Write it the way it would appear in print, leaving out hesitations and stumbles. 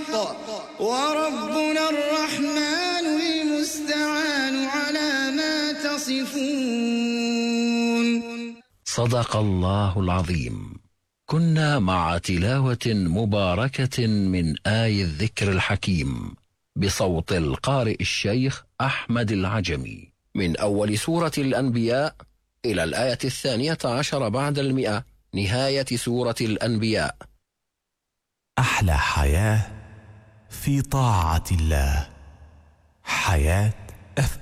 وربنا الرحمن المستعان على ما تصفون. صدق الله العظيم. كنا مع تلاوة مباركة من آي الذكر الحكيم بصوت القارئ الشيخ أحمد العجمي من أول سورة الأنبياء إلى الآية 12 بعد 100 نهاية سورة الأنبياء. أحلى حياة في طاعة الله، حياة